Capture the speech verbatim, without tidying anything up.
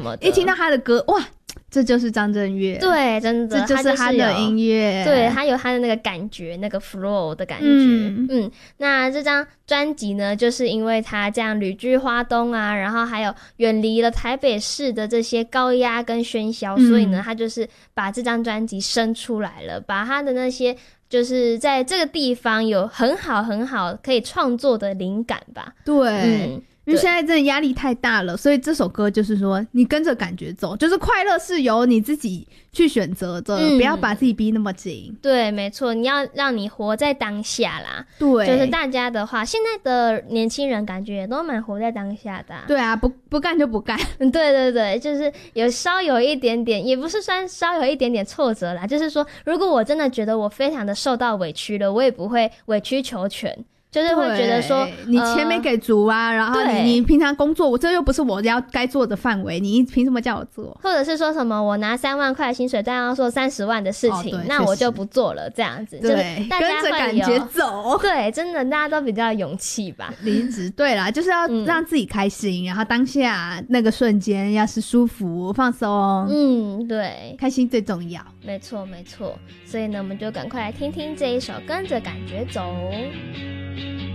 么的， 一听到他的歌，哇，这就是张震岳， 对，真的， 这就是他的音乐， 对，他有他的那个感觉，那个 flow 的感觉。嗯, 嗯那这张专辑呢，就是因为他这样旅居花东啊，然后还有远离了台北市的这些高压跟喧嚣、嗯、所以呢他就是把这张专辑生出来了，把他的那些就是在这个地方有很好很好可以创作的灵感吧。 对、 嗯， 因为现在真的压力太大了，所以这首歌就是说你跟着感觉走，就是快乐是由你自己去选择的、嗯、不要把自己逼那么紧。 对，没错，你要让你活在当下啦。 对， 就是大家的话，现在的年轻人感觉也都蛮活在当下的、啊、 对啊，不不干就不干。 对对对，就是有稍有一点点，也不是算稍有一点点挫折啦，就是说如果我真的觉得我非常的受到委屈了，我也不会委曲求全，就是会觉得说你钱没给足啊、呃、然后 你, 你平常工作我这又不是我要该做的范围，你凭什么叫我做？ 或者是说什么我拿三万块薪水但要做三十万的事情、哦、那我就不做了，这样子。 对， 就是大家跟着感觉走。 对，真的大家都比较有勇气吧。 离职对啦，就是要让自己开心、嗯、然后当下那个瞬间要是舒服放松， 嗯，对， 开心最重要。 没错没错，所以呢我们就赶快来听听这一首跟着感觉走。